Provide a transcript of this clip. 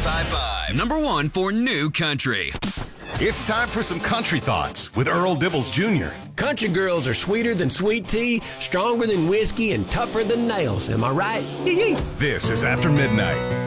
95.5. Number one for new country. It's time for some country thoughts with Earl Dibbles Jr. Country girls are sweeter than sweet tea, stronger than whiskey, and tougher than nails. Am I right? This is After Midnight.